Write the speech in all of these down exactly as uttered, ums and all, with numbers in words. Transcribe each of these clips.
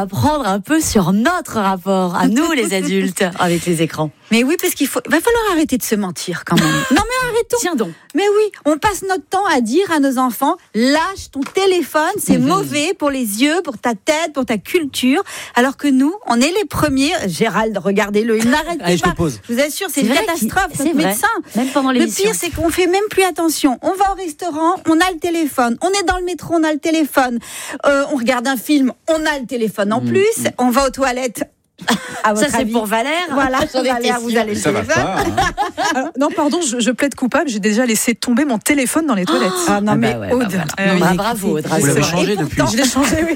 apprendre un peu sur notre rapport à nous, les adultes, avec les écrans. Mais oui, parce qu'il faut, va falloir arrêter de se mentir quand même. Non mais arrêtons. Tiens donc. Mais oui, on passe notre temps à dire à nos enfants, lâche ton téléphone, c'est mmh. mauvais pour les yeux, pour ta tête, pour ta culture. Alors que nous, on est les premiers. Gérald, regardez-le, il n'arrête Allez, pas. Je, te pose. je vous assure, c'est, c'est une catastrophe. C'est notre vrai. médecin. Même pendant l'émission. Le pire, c'est qu'on fait même plus attention. On va au restaurant, on a le téléphone. On est dans le métro, on a le téléphone. Euh, on regarde un film, on a le téléphone en mmh. plus. On va aux toilettes. Ça c'est avis. Pour Valère. Voilà, Valère, vous allez ça le va pas, hein. Alors, non, pardon, je, je plaide coupable. J'ai déjà laissé tomber mon téléphone dans les toilettes. Ah non, ah mais bah ouais, Aude, bah voilà. non, bah, bravo, Aude. Vous l'avez changé depuis. Pourtant, je l'ai changé, oui.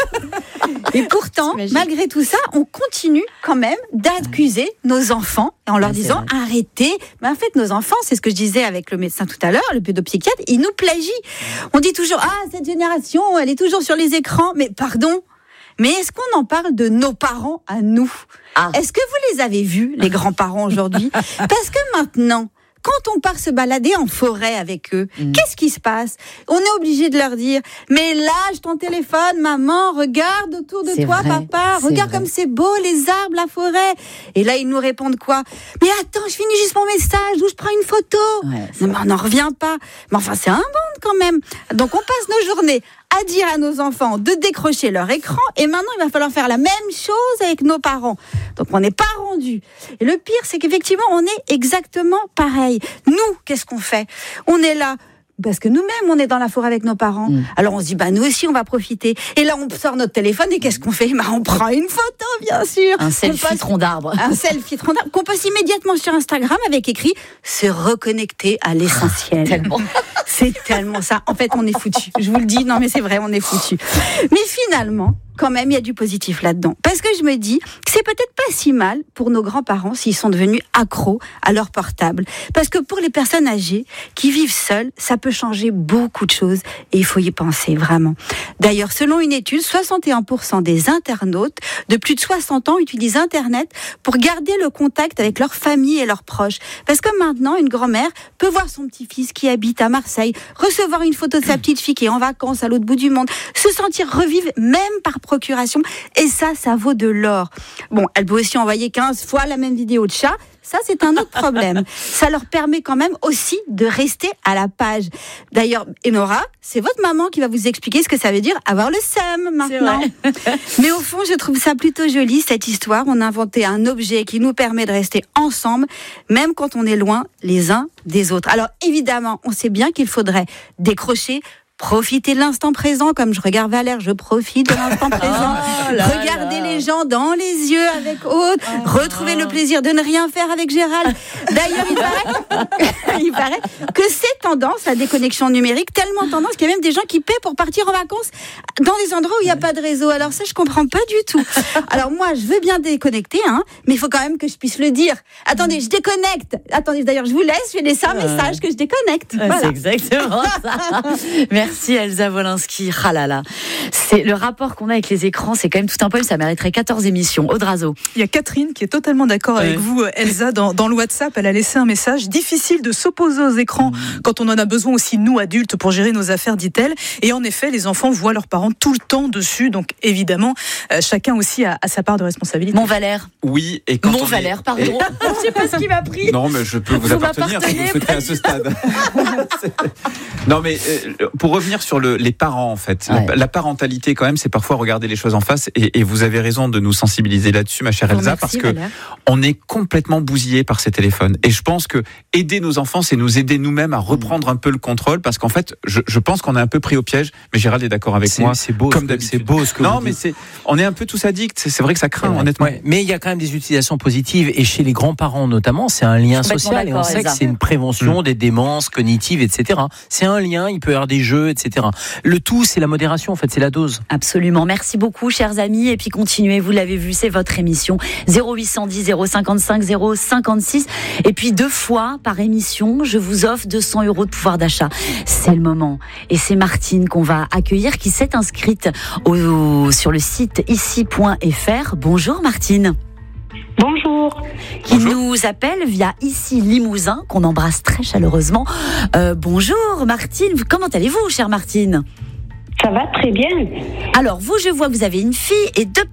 Et pourtant, malgré tout ça, on continue quand même d'accuser nos enfants en leur ah, disant arrêtez. Mais en fait, nos enfants, c'est ce que je disais avec le médecin tout à l'heure, le pédopsychiatre, ils nous plagient. On dit toujours ah cette génération, elle est toujours sur les écrans. Mais pardon. Mais est-ce qu'on en parle de nos parents à nous ? ah. Est-ce que vous les avez vus, les grands-parents aujourd'hui ? Parce que maintenant, quand on part se balader en forêt avec eux, mmh. qu'est-ce qui se passe ? On est obligé de leur dire « Mais lâche ton téléphone, maman, regarde autour de c'est toi, vrai, papa, regarde comme c'est beau, les arbres, la forêt. » Et là, ils nous répondent quoi ? « Mais attends, je finis juste mon message, ou je prends une photo. Ouais, » Non, mais on n'en revient pas. Mais enfin, c'est un monde quand même. Donc, on passe nos journées à dire à nos enfants de décrocher leur écran, et maintenant il va falloir faire la même chose avec nos parents. Donc on n'est pas rendu. Et le pire, c'est qu'effectivement on est exactement pareil. Nous, qu'est-ce qu'on fait ? On est là parce que nous-mêmes on est dans la forêt avec nos parents. Mmh. Alors on se dit bah nous aussi on va profiter. Et là on sort notre téléphone et qu'est-ce qu'on fait ? Bah on prend une photo bien sûr. Un selfie passe... tronc d'arbre. Un selfie tronc d'arbre qu'on passe immédiatement sur Instagram avec écrit se reconnecter à l'essentiel. Tellement. C'est tellement ça. En fait, on est foutu. Je vous le dis, non mais c'est vrai, on est foutu. Mais finalement, quand même, il y a du positif là-dedans. Parce que je me dis que c'est peut-être pas si mal pour nos grands-parents s'ils sont devenus accros à leur portable. Parce que pour les personnes âgées qui vivent seules, ça peut changer beaucoup de choses et il faut y penser vraiment. D'ailleurs, selon une étude, soixante et un pour cent des internautes de plus de soixante ans utilisent Internet pour garder le contact avec leur famille et leurs proches. Parce que maintenant, une grand-mère peut voir son petit-fils qui habite à Marseille, recevoir une photo de sa petite fille qui est en vacances à l'autre bout du monde, se sentir revivre même par procuration, et ça, ça vaut de l'or. Bon, elle peut aussi envoyer quinze fois la même vidéo de chat, ça c'est un autre problème. Ça leur permet quand même aussi de rester à la page. D'ailleurs, Enora, c'est votre maman qui va vous expliquer ce que ça veut dire avoir le seum maintenant. Mais au fond, je trouve ça plutôt joli cette histoire. On a inventé un objet qui nous permet de rester ensemble, même quand on est loin les uns des autres. Alors évidemment, on sait bien qu'il faudrait décrocher, profiter de l'instant présent, comme je regarde Valère, je profite de l'instant présent. Oh là Regardez là. Les gens dans les yeux avec Aude, oh retrouver oh. le plaisir de ne rien faire avec Gérald. D'ailleurs, il paraît, il paraît que c'est tendance, la déconnexion numérique, tellement tendance qu'il y a même des gens qui paient pour partir en vacances dans des endroits où il n'y a pas de réseau. Alors ça, je comprends pas du tout. Alors moi, je veux bien déconnecter, hein, mais il faut quand même que je puisse le dire. Attendez, je déconnecte. Attendez, d'ailleurs, je vous laisse, je vais laisser un message que je déconnecte. Ouais, voilà. C'est exactement ça. Merci Elsa Wolinski. Ah là là. C'est le rapport qu'on a avec les écrans, c'est quand même tout un poème. Ça mériterait quatorze émissions. Audrazo. Il y a Catherine qui est totalement d'accord ouais. avec vous, Elsa, dans, dans le WhatsApp. Elle a laissé un message. Difficile de s'opposer aux écrans mmh. quand on en a besoin aussi, nous, adultes, pour gérer nos affaires, dit-elle. Et en effet, les enfants voient leurs parents tout le temps dessus. Donc, évidemment, euh, chacun aussi a, a sa part de responsabilité. Mon Valère. Oui. Et quand Mon on Valère, est... pardon. Et... Je ne sais pas ce qui m'a pris. Non, mais je peux vous, vous appartenir si vous souhaitez à ce stade. Non, mais euh, pour revenir sur le, les parents, en fait, ouais. la, la parentalité, quand même, c'est parfois regarder les choses en face. Et, et vous avez raison de nous sensibiliser là-dessus, ma chère Elsa, merci, parce que Valère. On est complètement bousillé par ces téléphones. Et je pense que aider nos enfants, c'est nous aider nous-mêmes à reprendre un peu le contrôle, parce qu'en fait, je, je pense qu'on est un peu pris au piège. Mais Gérald est d'accord avec c'est, moi. C'est beau, comme d'habitude. C'est beau ce que non, vous mais dites. c'est, on est un peu tous addicts. C'est, c'est vrai que ça craint, honnêtement. Ouais, mais il y a quand même des utilisations positives. Et chez les grands-parents, notamment, c'est un lien social. Et on sait que c'est une prévention mmh. des démences cognitives, et cetera. C'est un lien. Il peut y avoir des jeux, et cetera. Le tout, c'est la modération, en fait, c'est la dose. Absolument. Merci beaucoup, chers amis. Et puis continuez, vous l'avez vu, c'est votre émission. zéro huit cent dix, zéro cinquante-cinq, zéro cinquante-six. Et puis deux fois par émission, je vous offre deux cents euros de pouvoir d'achat. C'est le moment. Et c'est Martine qu'on va accueillir, qui s'est inscrite au, sur le site ici point f r. Bonjour Martine. Bonjour. Qui bonjour. Nous appelle via Ici Limousin, qu'on embrasse très chaleureusement. Euh, bonjour Martine, comment allez-vous, chère Martine ? Ça va très bien. Alors, vous, je vois que vous avez une fille et deux